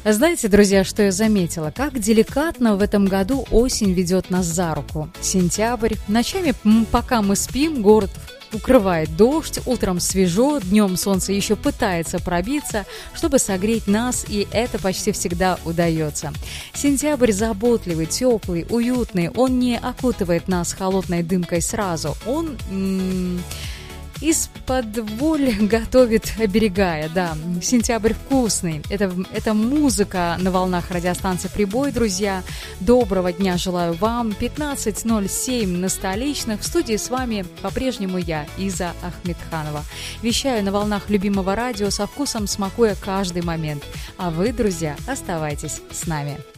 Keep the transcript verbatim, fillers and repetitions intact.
Знаете, друзья, что я заметила? Как деликатно в этом году осень ведет нас за руку. Сентябрь. Ночами, пока мы спим, город укрывает дождь, утром свежо, днем солнце еще пытается пробиться, чтобы согреть нас, и это почти всегда удается. Сентябрь заботливый, теплый, уютный, он не окутывает нас холодной дымкой сразу, он... М- из-под воль готовит, оберегая, да. Сентябрь вкусный. Это, это музыка на волнах радиостанции «Прибой», друзья. Доброго дня желаю вам. пятнадцать ноль семь на столичных. В студии с вами по-прежнему я, Иза Ахмедханова. Вещаю на волнах любимого радио, со вкусом смакуя каждый момент. А вы, друзья, оставайтесь с нами.